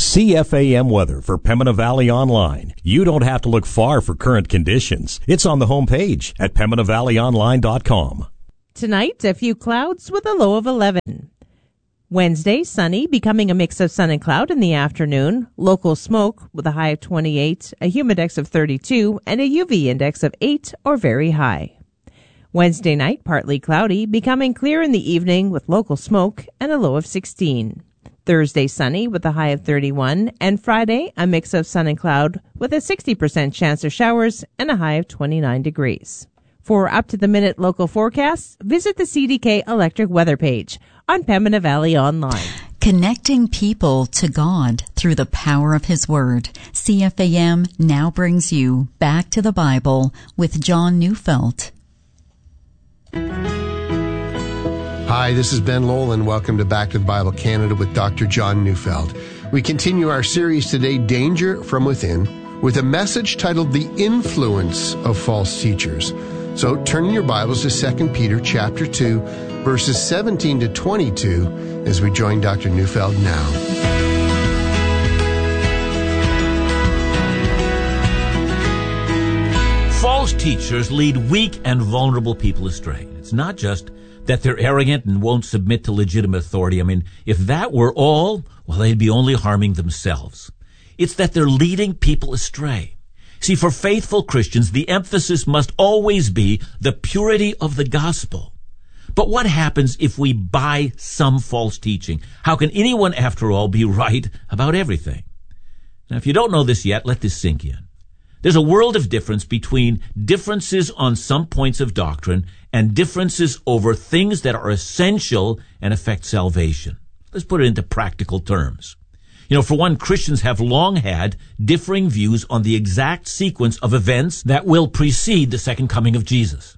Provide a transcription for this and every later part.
CFAM weather for Pembina Valley Online. You don't have to look far for current conditions. It's on the homepage at PembinaValleyOnline.com. Tonight, a few clouds with a low of 11. Wednesday, sunny, becoming a mix of sun and cloud in the afternoon. Local smoke with a high of 28, a humidex of 32, and a UV index of 8 or very high. Wednesday night, partly cloudy, becoming clear in the evening with local smoke and a low of 16. Thursday, sunny with a high of 31, and Friday, a mix of sun and cloud with a 60% chance of showers and a high of 29 degrees. For up-to-the-minute local forecasts, visit the CDK Electric weather page on Pembina Valley Online. Connecting people to God through the power of His Word. CFAM now brings you Back to the Bible with John Neufeld. Hi, this is Ben Lowell, and welcome to Back to the Bible Canada with Dr. John Neufeld. We continue our series today, Danger from Within, with a message titled The Influence of False Teachers. So turn in your Bibles to 2 Peter chapter 2, verses 17 to 22, as we join Dr. Neufeld now. False teachers lead weak and vulnerable people astray. It's not just that they're arrogant and won't submit to legitimate authority. I mean, if that were all, well, they'd be only harming themselves. It's that they're leading people astray. See, for faithful Christians, the emphasis must always be the purity of the gospel. But what happens if we buy some false teaching? How can anyone, after all, be right about everything? Now, if you don't know this yet, let this sink in. There's a world of difference between differences on some points of doctrine and differences over things that are essential and affect salvation. Let's put it into practical terms. You know, for one, Christians have long had differing views on the exact sequence of events that will precede the second coming of Jesus.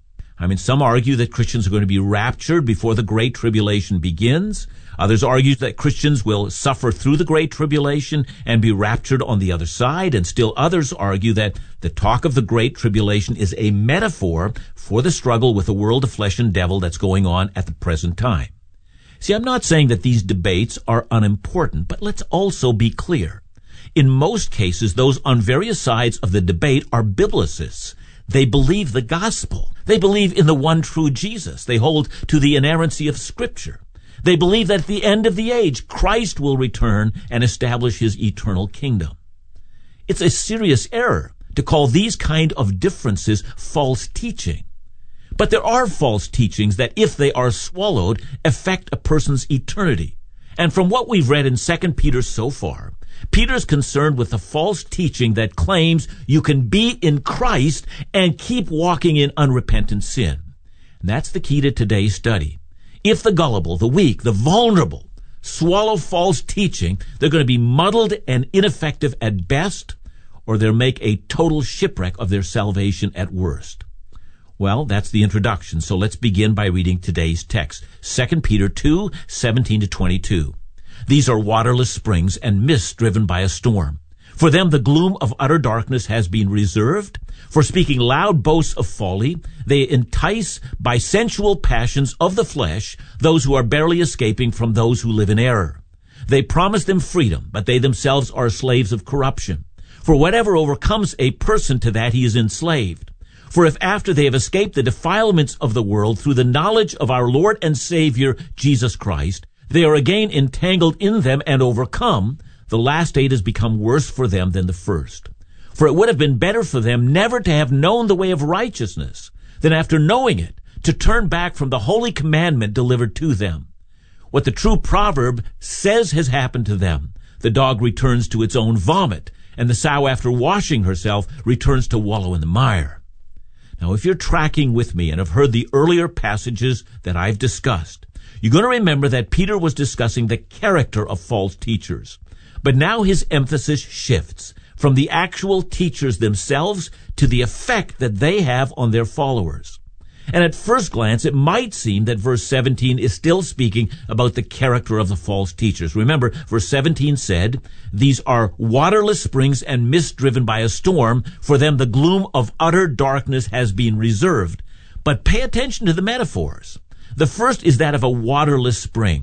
I mean, some argue that Christians are going to be raptured before the Great Tribulation begins. Others argue that Christians will suffer through the Great Tribulation and be raptured on the other side. And still others argue that the talk of the Great Tribulation is a metaphor for the struggle with the world of flesh and devil that's going on at the present time. See, I'm not saying that these debates are unimportant, but let's also be clear. In most cases, those on various sides of the debate are biblicists. They believe the gospel. They believe in the one true Jesus. They hold to the inerrancy of Scripture. They believe that at the end of the age, Christ will return and establish His eternal kingdom. It's a serious error to call these kind of differences false teaching. But there are false teachings that, if they are swallowed, affect a person's eternity. And from what we've read in 2 Peter so far, Peter's concerned with the false teaching that claims you can be in Christ and keep walking in unrepentant sin. And that's the key to today's study. If the gullible, the weak, the vulnerable swallow false teaching, they're going to be muddled and ineffective at best, or they'll make a total shipwreck of their salvation at worst. Well, that's the introduction, so let's begin by reading today's text, 2 Peter 2, 17 to 22. These are waterless springs and mists driven by a storm. For them the gloom of utter darkness has been reserved. For speaking loud boasts of folly, they entice by sensual passions of the flesh those who are barely escaping from those who live in error. They promise them freedom, but they themselves are slaves of corruption. For whatever overcomes a person, to that he is enslaved. For if after they have escaped the defilements of the world through the knowledge of our Lord and Savior, Jesus Christ, they are again entangled in them and overcome, the last state has become worse for them than the first. For it would have been better for them never to have known the way of righteousness, than after knowing it, to turn back from the holy commandment delivered to them. What the true proverb says has happened to them. The dog returns to its own vomit, and the sow, after washing herself, returns to wallow in the mire. Now, if you're tracking with me and have heard the earlier passages that I've discussed, you're going to remember that Peter was discussing the character of false teachers. But now his emphasis shifts from the actual teachers themselves to the effect that they have on their followers. And at first glance, it might seem that verse 17 is still speaking about the character of the false teachers. Remember, verse 17 said, "These are waterless springs and mist driven by a storm. For them the gloom of utter darkness has been reserved." But pay attention to the metaphors. The first is that of a waterless spring.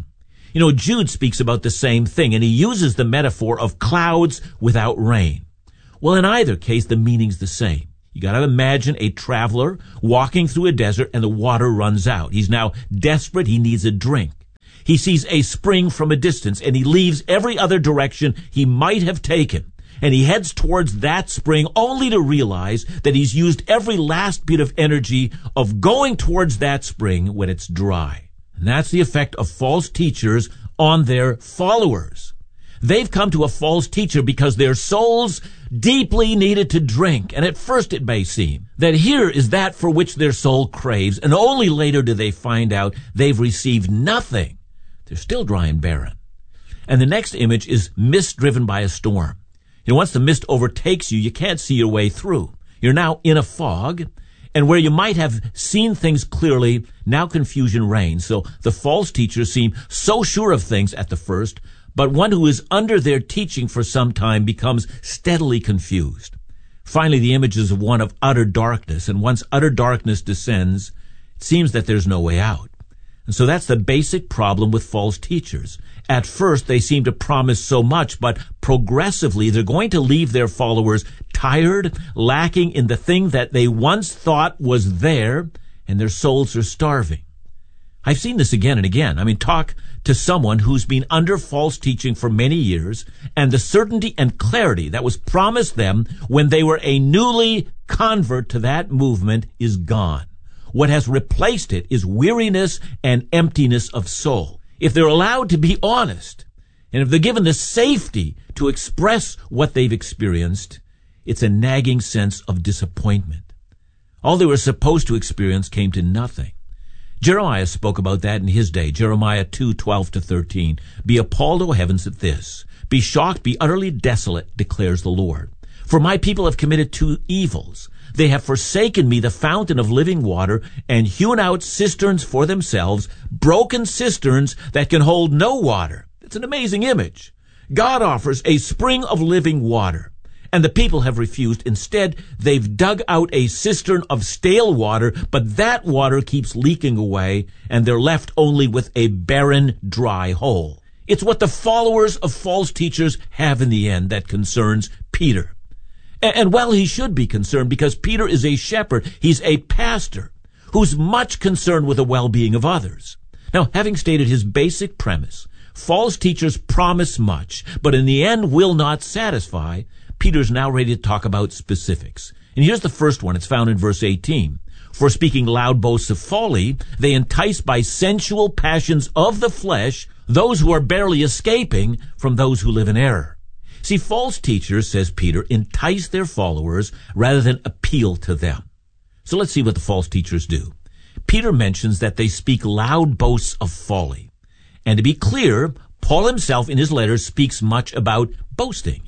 Jude speaks about the same thing, and he uses the metaphor of clouds without rain. Well, in either case, the meaning's the same. You got to imagine a traveler walking through a desert and the water runs out. He's now desperate. He needs a drink. He sees a spring from a distance, and he leaves every other direction he might have taken. And he heads towards that spring only to realize that he's used every last bit of energy of going towards that spring when it's dry. And that's the effect of false teachers on their followers. They've come to a false teacher because their souls deeply needed to drink. And at first it may seem that here is that for which their soul craves, and only later do they find out they've received nothing. They're still dry and barren. And the next image is mist driven by a storm. Once the mist overtakes you, you can't see your way through. You're now in a fog, and where you might have seen things clearly, now confusion reigns. So the false teachers seem so sure of things at the first, but one who is under their teaching for some time becomes steadily confused. Finally, the image is one of utter darkness, and once utter darkness descends, it seems that there's no way out. And so that's the basic problem with false teachers. At first, they seem to promise so much, but progressively, they're going to leave their followers tired, lacking in the thing that they once thought was there, and their souls are starving. I've seen this again and again. Talk to someone who's been under false teaching for many years, and the certainty and clarity that was promised them when they were a newly convert to that movement is gone. What has replaced it is weariness and emptiness of soul. If they're allowed to be honest, and if they're given the safety to express what they've experienced, it's a nagging sense of disappointment. All they were supposed to experience came to nothing. Jeremiah spoke about that in his day, Jeremiah 2:12-13. Be appalled, O heavens, at this. Be shocked, be utterly desolate, declares the Lord. For my people have committed two evils. They have forsaken me, the fountain of living water, and hewn out cisterns for themselves, broken cisterns that can hold no water. It's an amazing image. God offers a spring of living water, and the people have refused. Instead, they've dug out a cistern of stale water, but that water keeps leaking away, and they're left only with a barren, dry hole. It's what the followers of false teachers have in the end that concerns Peter. And well, he should be concerned, because Peter is a shepherd. He's a pastor who's much concerned with the well-being of others. Now, having stated his basic premise, false teachers promise much, but in the end will not satisfy, Peter's now ready to talk about specifics. And here's the first one. It's found in verse 18. For speaking loud boasts of folly, they entice by sensual passions of the flesh those who are barely escaping from those who live in error. See, false teachers, says Peter, entice their followers rather than appeal to them. So let's see what the false teachers do. Peter mentions that they speak loud boasts of folly. And to be clear, Paul himself in his letters speaks much about boasting.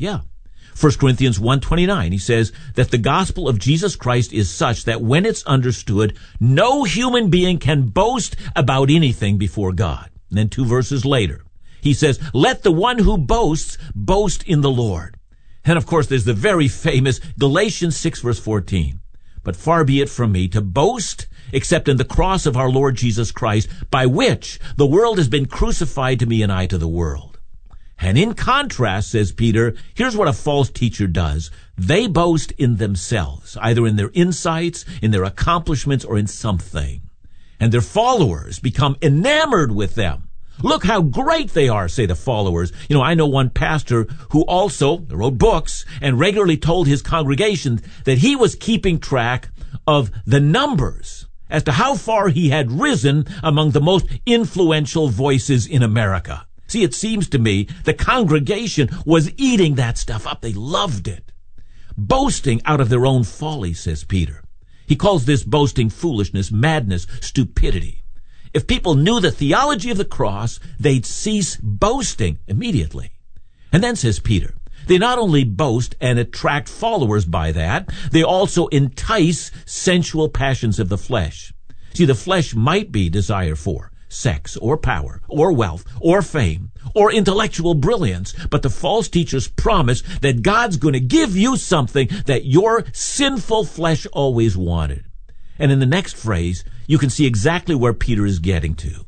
1 Corinthians 1:29, he says that the gospel of Jesus Christ is such that when it's understood, no human being can boast about anything before God. And then 2 verses later, he says, let the one who boasts boast in the Lord. And of course, there's the very famous Galatians 6 verse 14. But far be it from me to boast except in the cross of our Lord Jesus Christ, by which the world has been crucified to me and I to the world. And in contrast, says Peter, here's what a false teacher does. They boast in themselves, either in their insights, in their accomplishments, or in something. And their followers become enamored with them. Look how great they are, say the followers. I know one pastor who also wrote books and regularly told his congregation that he was keeping track of the numbers as to how far he had risen among the most influential voices in America. See, it seems to me the congregation was eating that stuff up. They loved it. Boasting out of their own folly, says Peter. He calls this boasting foolishness, madness, stupidity. If people knew the theology of the cross, they'd cease boasting immediately. And then, says Peter, they not only boast and attract followers by that, they also entice sensual passions of the flesh. See, the flesh might be desire for sex or power or wealth or fame or intellectual brilliance, but the false teachers promise that God's going to give you something that your sinful flesh always wanted. And in the next phrase, you can see exactly where Peter is getting to.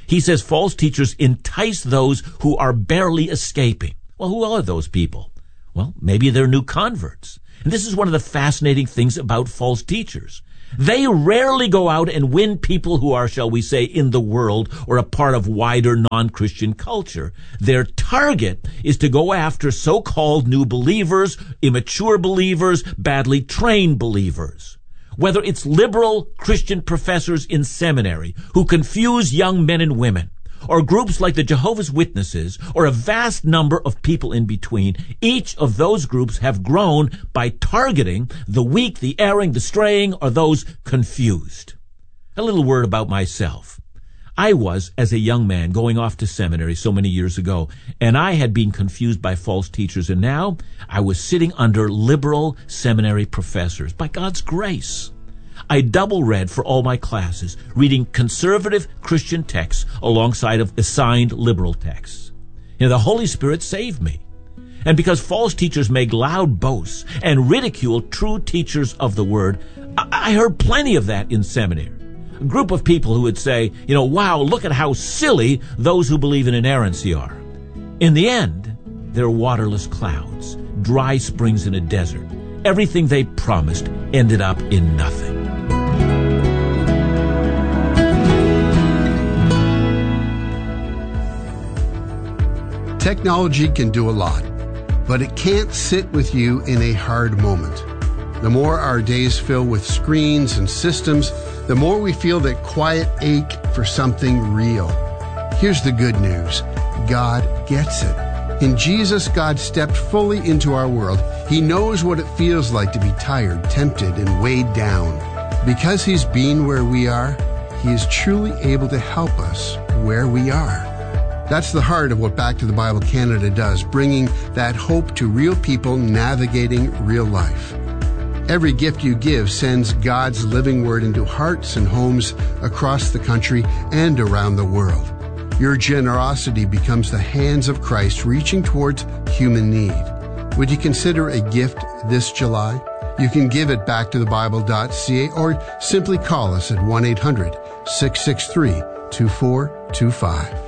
He says false teachers entice those who are barely escaping. Well, who are those people? Well, maybe they're new converts. And this is one of the fascinating things about false teachers. They rarely go out and win people who are, shall we say, in the world or a part of wider non-Christian culture. Their target is to go after so-called new believers, immature believers, badly trained believers. Whether it's liberal Christian professors in seminary who confuse young men and women, or groups like the Jehovah's Witnesses, or a vast number of people in between, each of those groups have grown by targeting the weak, the erring, the straying, or those confused. A little word about myself. I was, as a young man, going off to seminary so many years ago, and I had been confused by false teachers, and now I was sitting under liberal seminary professors, by God's grace. I double read for all my classes, reading conservative Christian texts alongside of assigned liberal texts. The Holy Spirit saved me. And because false teachers make loud boasts and ridicule true teachers of the Word, I heard plenty of that in seminary. A group of people who would say, wow, look at how silly those who believe in inerrancy are. In the end, they're waterless clouds, dry springs in a desert. Everything they promised ended up in nothing. Technology can do a lot, but it can't sit with you in a hard moment. The more our days fill with screens and systems, the more we feel that quiet ache for something real. Here's the good news. God gets it. In Jesus, God stepped fully into our world. He knows what it feels like to be tired, tempted, and weighed down. Because He's been where we are, He is truly able to help us where we are. That's the heart of what Back to the Bible Canada does, bringing that hope to real people navigating real life. Every gift you give sends God's living word into hearts and homes across the country and around the world. Your generosity becomes the hands of Christ reaching towards human need. Would you consider a gift this July? You can give at backtothebible.ca or simply call us at 1-800-663-2425.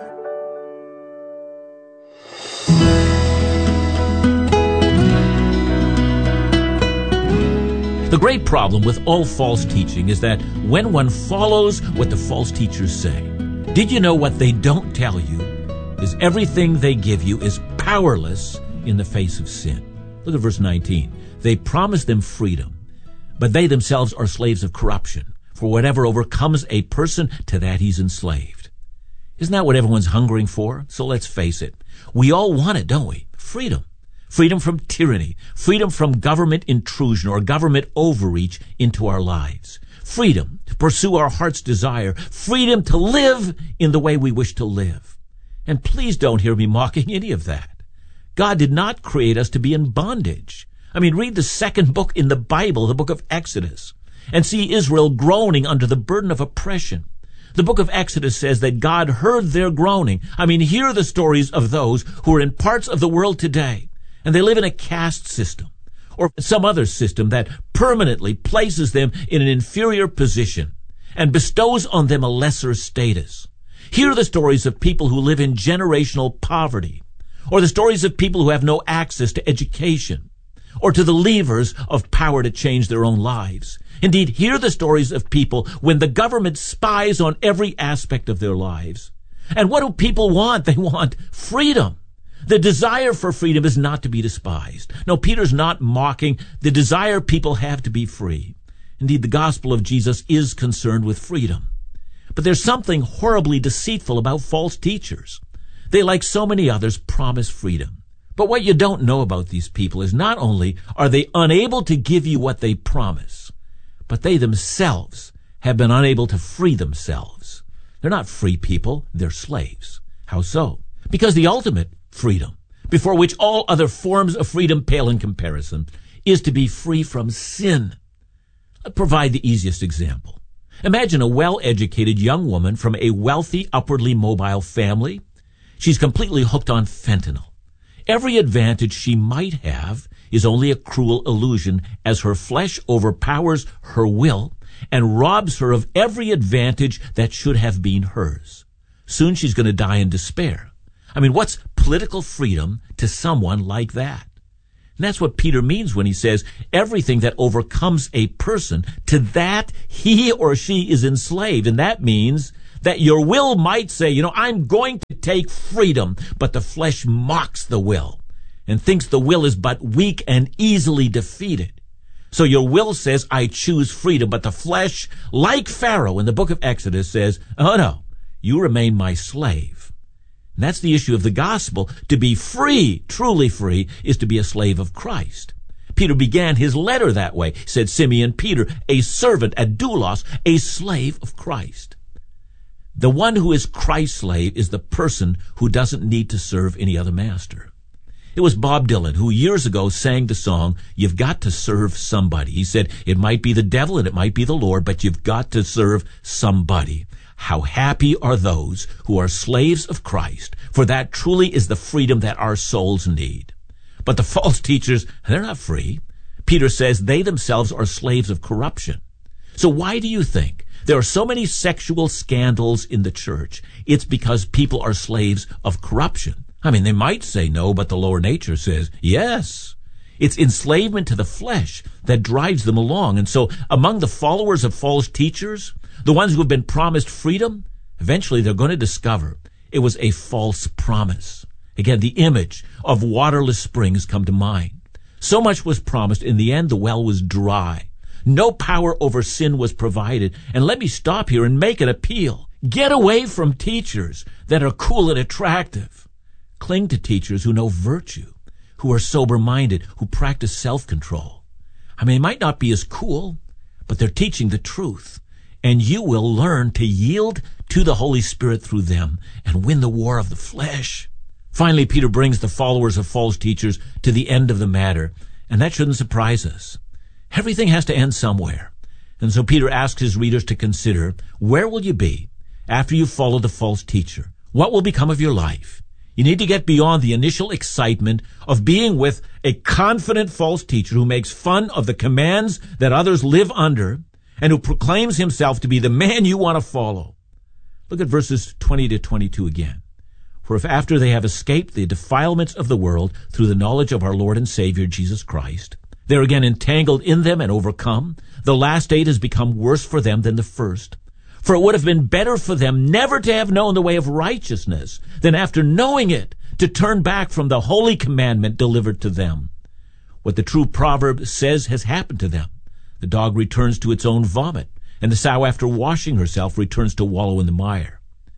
The great problem with all false teaching is that when one follows what the false teachers say, did you know what they don't tell you is everything they give you is powerless in the face of sin? Look at verse 19. They promise them freedom, but they themselves are slaves of corruption. For whatever overcomes a person, to that he's enslaved. Isn't that what everyone's hungering for? So let's face it. We all want it, don't we? Freedom. Freedom from tyranny, freedom from government intrusion or government overreach into our lives, freedom to pursue our heart's desire, freedom to live in the way we wish to live. And please don't hear me mocking any of that. God did not create us to be in bondage. Read the second book in the Bible, the book of Exodus, and see Israel groaning under the burden of oppression. The book of Exodus says that God heard their groaning. Hear the stories of those who are in parts of the world today, and they live in a caste system or some other system that permanently places them in an inferior position and bestows on them a lesser status. Hear the stories of people who live in generational poverty, or the stories of people who have no access to education or to the levers of power to change their own lives. Indeed, hear the stories of people when the government spies on every aspect of their lives. And what do people want? They want freedom. The desire for freedom is not to be despised. No, Peter's not mocking the desire people have to be free. Indeed, the gospel of Jesus is concerned with freedom. But there's something horribly deceitful about false teachers. They, like so many others, promise freedom. But what you don't know about these people is not only are they unable to give you what they promise, but they themselves have been unable to free themselves. They're not free people, they're slaves. How so? Because the ultimate freedom, before which all other forms of freedom pale in comparison, is to be free from sin. I'll provide the easiest example. Imagine a well-educated young woman from a wealthy, upwardly mobile family. She's completely hooked on fentanyl. Every advantage she might have is only a cruel illusion, as her flesh overpowers her will and robs her of every advantage that should have been hers. Soon she's going to die in despair. I mean, what's political freedom to someone like that? And that's what Peter means when he says everything that overcomes a person, to that he or she is enslaved. And that means that your will might say, I'm going to take freedom, but the flesh mocks the will and thinks the will is but weak and easily defeated. So your will says, I choose freedom, but the flesh, like Pharaoh in the book of Exodus, says, oh no, you remain my slave. And that's the issue of the gospel. To be free, truly free, is to be a slave of Christ. Peter began his letter that way. He said, Simeon Peter, a servant, a doulos, a slave of Christ. The one who is Christ's slave is the person who doesn't need to serve any other master. It was Bob Dylan who years ago sang the song, You've Got to Serve Somebody. He said, it might be the devil and it might be the Lord, but you've got to serve somebody. How happy are those who are slaves of Christ, for that truly is the freedom that our souls need. But the false teachers, they're not free. Peter says they themselves are slaves of corruption. So why do you think there are so many sexual scandals in the church? It's because people are slaves of corruption. I mean, they might say no, but the lower nature says yes. It's enslavement to the flesh that drives them along. And so among the followers of false teachers, the ones who have been promised freedom, eventually they're going to discover it was a false promise. Again, the image of waterless springs come to mind. So much was promised. In the end, the well was dry. No power over sin was provided. And let me stop here and make an appeal. Get away from teachers that are cool and attractive. Cling to teachers who know virtue, who are sober-minded, who practice self-control. I mean, they might not be as cool, but they're teaching the truth. And you will learn to yield to the Holy Spirit through them and win the war of the flesh. Finally, Peter brings the followers of false teachers to the end of the matter, and that shouldn't surprise us. Everything has to end somewhere. And so Peter asks his readers to consider, where will you be after you follow the false teacher? What will become of your life? You need to get beyond the initial excitement of being with a confident false teacher who makes fun of the commands that others live under and who proclaims himself to be the man you want to follow. Look at verses 20 to 22 again. For if after they have escaped the defilements of the world through the knowledge of our Lord and Savior Jesus Christ, they're again entangled in them and overcome, the last state has become worse for them than the first. For it would have been better for them never to have known the way of righteousness than after knowing it to turn back from the holy commandment delivered to them. What the true proverb says has happened to them. The dog returns to its own vomit, and the sow after washing herself returns to wallow in the mire.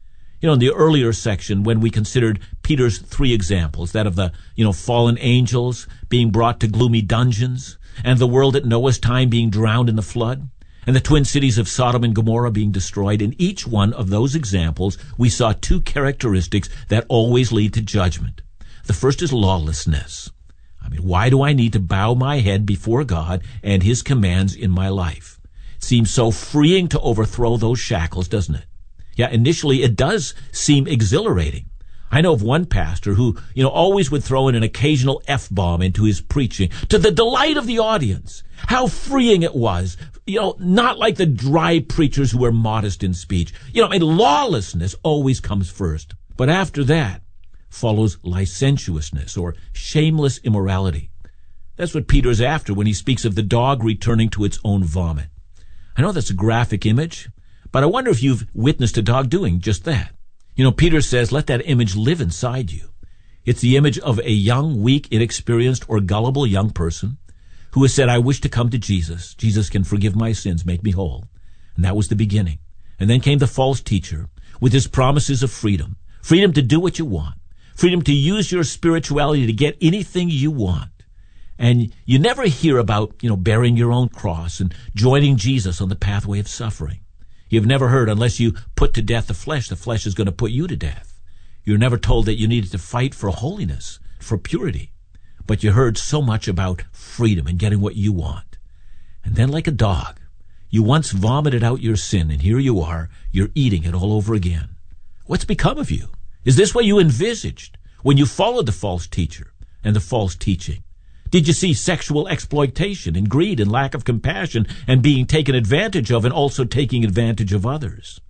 In the earlier section, when we considered Peter's three examples, that of the, fallen angels being brought to gloomy dungeons, and the world at Noah's time being drowned in the flood, and the twin cities of Sodom and Gomorrah being destroyed, in each one of those examples, we saw two characteristics that always lead to judgment. The first is lawlessness. Why do I need to bow my head before God and His commands in my life? It seems so freeing to overthrow those shackles, doesn't it? Yeah, initially it does seem exhilarating. I know of one pastor who, always would throw in an occasional F-bomb into his preaching to the delight of the audience. How freeing it was. Not like the dry preachers who were modest in speech. Lawlessness always comes first. But after that follows licentiousness or shameless immorality. That's what Peter's after when he speaks of the dog returning to its own vomit. I know that's a graphic image, but I wonder if you've witnessed a dog doing just that. Peter says, let that image live inside you. It's the image of a young, weak, inexperienced, or gullible young person who has said, I wish to come to Jesus. Jesus can forgive my sins, make me whole. And that was the beginning. And then came the false teacher with his promises of freedom. Freedom to do what you want. Freedom to use your spirituality to get anything you want. And you never hear about, bearing your own cross and joining Jesus on the pathway of suffering. You've never heard, unless you put to death the flesh is going to put you to death. You're never told that you needed to fight for holiness, for purity. But you heard so much about freedom and getting what you want. And then like a dog, you once vomited out your sin, and here you are, you're eating it all over again. What's become of you? Is this what you envisaged when you followed the false teacher and the false teaching? Did you see sexual exploitation and greed and lack of compassion and being taken advantage of and also taking advantage of others?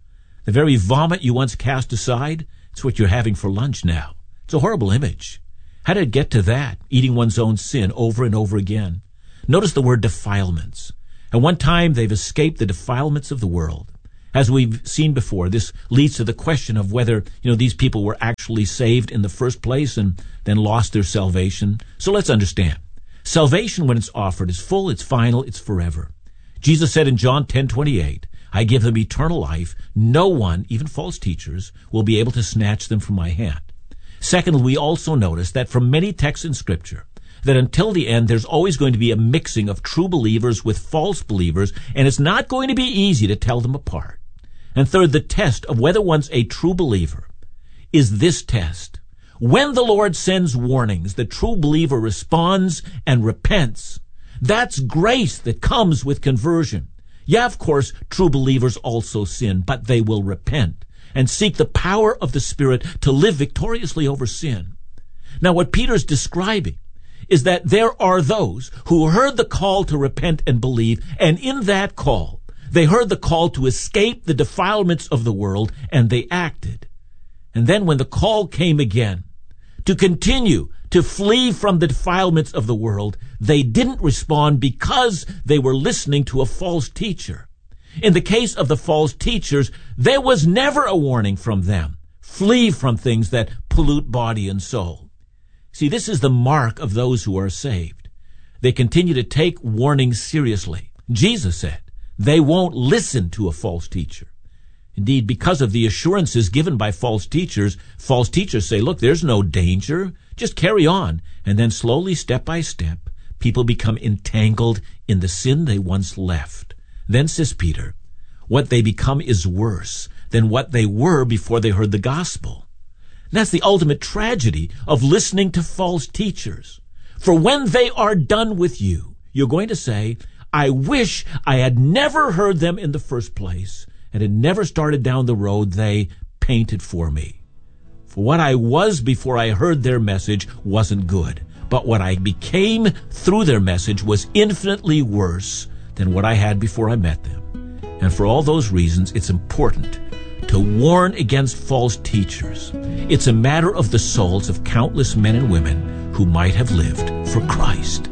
The very vomit you once cast aside, it's what you're having for lunch now. It's a horrible image. How did it get to that? Eating one's own sin over and over again. Notice the word defilements. At one time, they've escaped the defilements of the world. As we've seen before, this leads to the question of whether, these people were actually saved in the first place and then lost their salvation. So let's understand. Salvation, when it's offered, is full, it's final, it's forever. Jesus said in John 10:28, I give them eternal life. No one, even false teachers, will be able to snatch them from my hand. Secondly, we also notice that from many texts in Scripture, that until the end, there's always going to be a mixing of true believers with false believers, and it's not going to be easy to tell them apart. And third, the test of whether one's a true believer is this test. When the Lord sends warnings, the true believer responds and repents. That's grace that comes with conversion. Yeah, of course, true believers also sin, but they will repent and seek the power of the Spirit to live victoriously over sin. Now, what Peter's describing is that there are those who heard the call to repent and believe, and in that call, they heard the call to escape the defilements of the world, and they acted. And then when the call came again to continue to flee from the defilements of the world, they didn't respond because they were listening to a false teacher. In the case of the false teachers, there was never a warning from them. Flee from things that pollute body and soul. See, this is the mark of those who are saved. They continue to take warnings seriously. Jesus said, they won't listen to a false teacher. Indeed, because of the assurances given by false teachers say, look, there's no danger. Just carry on. And then slowly, step by step, people become entangled in the sin they once left. Then, says Peter, what they become is worse than what they were before they heard the gospel. And that's the ultimate tragedy of listening to false teachers. For when they are done with you, you're going to say, I wish I had never heard them in the first place and had never started down the road they painted for me. For what I was before I heard their message wasn't good, but what I became through their message was infinitely worse than what I had before I met them. And for all those reasons, it's important to warn against false teachers. It's a matter of the souls of countless men and women who might have lived for Christ.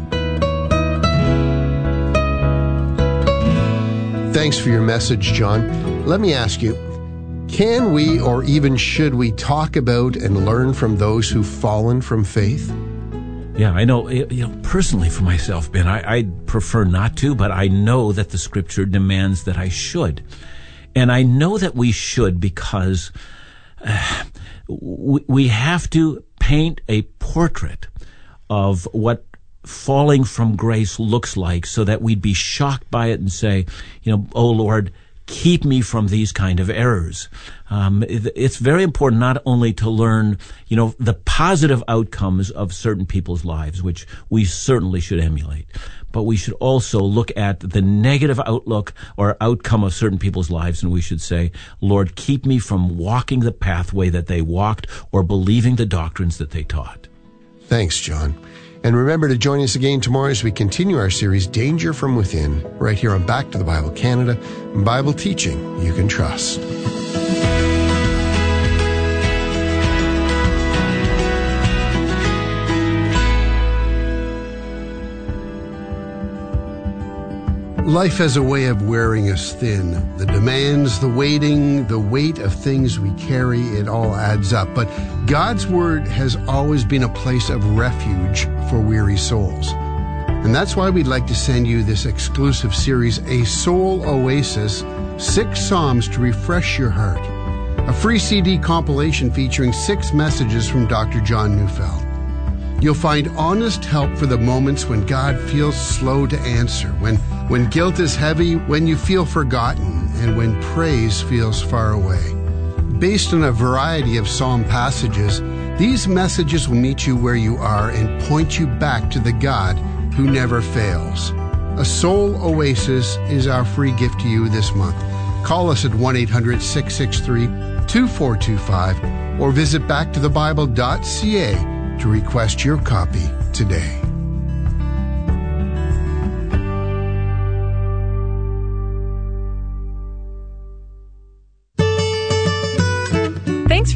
Thanks for your message, John. Let me ask you, can we or even should we talk about and learn from those who've fallen from faith? Yeah, I know, personally for myself, Ben, I prefer not to, but I know that the Scripture demands that I should. And I know that we should because we have to paint a portrait of what falling from grace looks like so that we'd be shocked by it and say, oh Lord, keep me from these kind of errors. It's very important not only to learn, the positive outcomes of certain people's lives, which we certainly should emulate, but we should also look at the negative outlook or outcome of certain people's lives, and we should say, Lord, keep me from walking the pathway that they walked or believing the doctrines that they taught. Thanks, John. And remember to join us again tomorrow as we continue our series, Danger from Within, right here on Back to the Bible Canada, Bible teaching you can trust. Life has a way of wearing us thin. The demands, the waiting, the weight of things we carry, it all adds up. But God's Word has always been a place of refuge for weary souls. And that's why we'd like to send you this exclusive series, A Soul Oasis, 6 Psalms to Refresh Your Heart. A free CD compilation featuring 6 messages from Dr. John Neufeld. You'll find honest help for the moments when God feels slow to answer, when guilt is heavy, when you feel forgotten, and when praise feels far away. Based on a variety of psalm passages, these messages will meet you where you are and point you back to the God who never fails. A Soul Oasis is our free gift to you this month. Call us at 1-800-663-2425 or visit backtothebible.ca to request your copy today.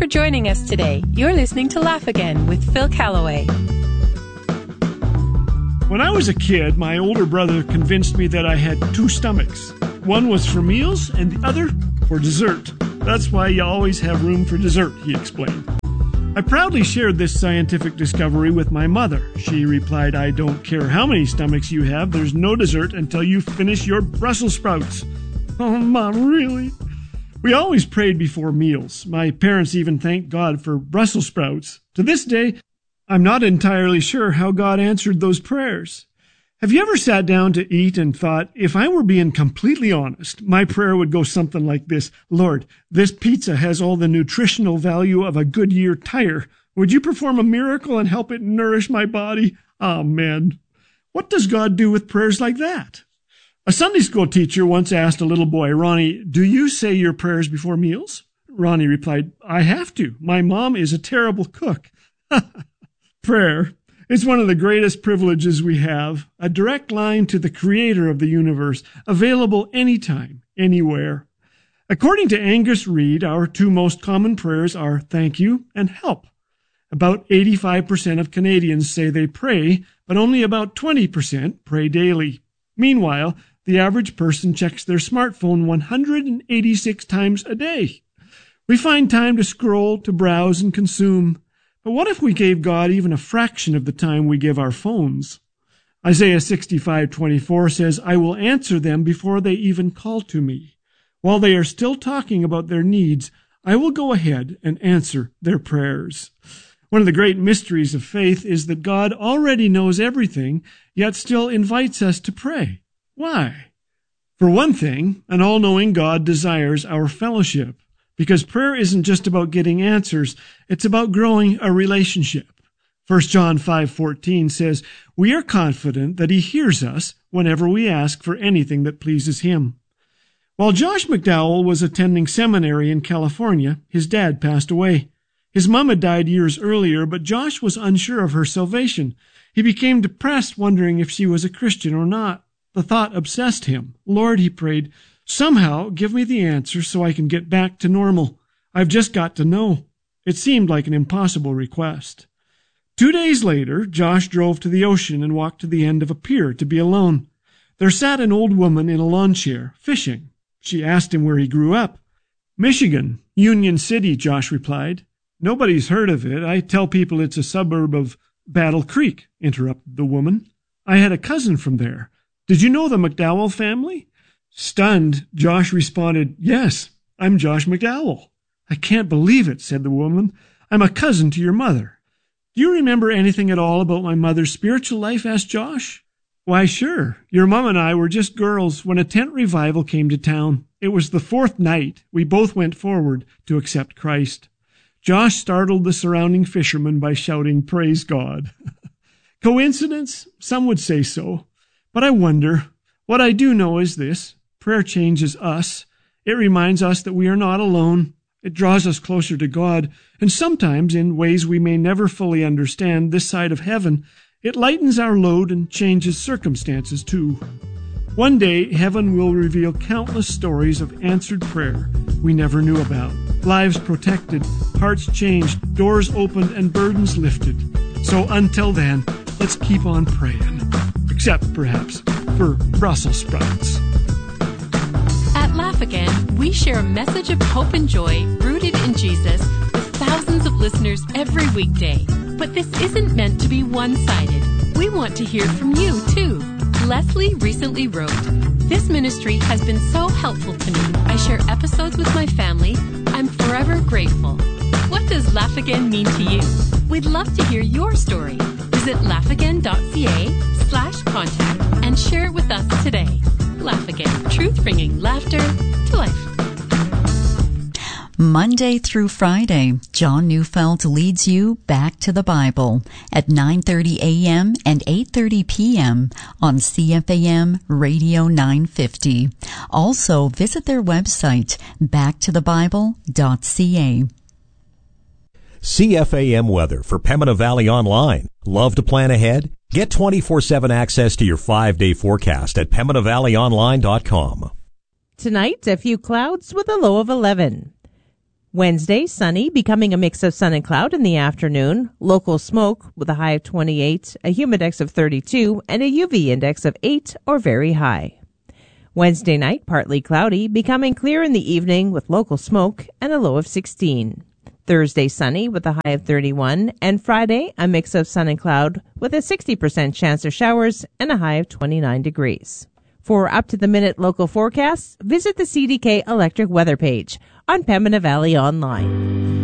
for joining us today. You're listening to Laugh Again with Phil Callaway. When I was a kid, my older brother convinced me that I had two stomachs. One was for meals and the other for dessert. That's why you always have room for dessert, he explained. I proudly shared this scientific discovery with my mother. She replied, I don't care how many stomachs you have, there's no dessert until you finish your Brussels sprouts. Oh, Mom, really? We always prayed before meals. My parents even thanked God for Brussels sprouts. To this day, I'm not entirely sure how God answered those prayers. Have you ever sat down to eat and thought, if I were being completely honest, my prayer would go something like this: Lord, this pizza has all the nutritional value of a Goodyear tire. Would you perform a miracle and help it nourish my body? Amen. What does God do with prayers like that? A Sunday school teacher once asked a little boy, Ronnie, do you say your prayers before meals? Ronnie replied, I have to. My mom is a terrible cook. Prayer is one of the greatest privileges we have, a direct line to the creator of the universe, available anytime, anywhere. According to Angus Reid, our two most common prayers are thank you and help. About 85% of Canadians say they pray, but only about 20% pray daily. Meanwhile, the average person checks their smartphone 186 times a day. We find time to scroll, to browse, and consume. But what if we gave God even a fraction of the time we give our phones? Isaiah 65:24 says, I will answer them before they even call to me. While they are still talking about their needs, I will go ahead and answer their prayers. One of the great mysteries of faith is that God already knows everything, yet still invites us to pray. Why? For one thing, an all-knowing God desires our fellowship. Because prayer isn't just about getting answers, it's about growing a relationship. 1 John 5:14 says, we are confident that he hears us whenever we ask for anything that pleases him. While Josh McDowell was attending seminary in California, his dad passed away. His mom had died years earlier, but Josh was unsure of her salvation. He became depressed, wondering if she was a Christian or not. The thought obsessed him. Lord, he prayed, somehow give me the answer so I can get back to normal. I've just got to know. It seemed like an impossible request. 2 days later, Josh drove to the ocean and walked to the end of a pier to be alone. There sat an old woman in a lawn chair, fishing. She asked him where he grew up. Michigan, Union City, Josh replied. Nobody's heard of it. I tell people it's a suburb of Battle Creek, interrupted the woman. I had a cousin from there. Did you know the McDowell family? Stunned, Josh responded, yes, I'm Josh McDowell. I can't believe it, said the woman. I'm a cousin to your mother. Do you remember anything at all about my mother's spiritual life? Asked Josh. Why, sure. Your mom and I were just girls when a tent revival came to town. It was the 4th night. We both went forward to accept Christ. Josh startled the surrounding fishermen by shouting, praise God. Coincidence? Some would say so. But I wonder. What I do know is this. Prayer changes us. It reminds us that we are not alone. It draws us closer to God. And sometimes, in ways we may never fully understand this side of heaven, it lightens our load and changes circumstances too. One day, heaven will reveal countless stories of answered prayer we never knew about. Lives protected, hearts changed, doors opened, and burdens lifted. So until then, let's keep on praying. Except, perhaps, for Brussels sprouts. At Laugh Again, we share a message of hope and joy rooted in Jesus with thousands of listeners every weekday. But this isn't meant to be one-sided. We want to hear from you, too. Leslie recently wrote, this ministry has been so helpful to me. I share episodes with my family. I'm forever grateful. What does Laugh Again mean to you? We'd love to hear your story. Visit laughagain.ca/contact and share it with us today. Laugh Again, truth bringing laughter to life. Monday through Friday, John Neufeld leads you back to the Bible at 9:30 a.m. and 8:30 p.m. on CFAM Radio 950. Also, visit their website, backtothebible.ca. CFAM weather for Pembina Valley Online. Love to plan ahead? Get 24/7 access to your 5-day forecast at PembinaValleyOnline.com. Tonight, a few clouds with a low of 11. Wednesday, sunny, becoming a mix of sun and cloud in the afternoon. Local smoke with a high of 28, a humidex of 32, and a UV index of 8 or very high. Wednesday night, partly cloudy, becoming clear in the evening with local smoke and a low of 16. Thursday, sunny with a high of 31, and Friday, a mix of sun and cloud with a 60% chance of showers and a high of 29 degrees. For up-to-the-minute local forecasts, visit the CDK Electric weather page on Pembina Valley Online.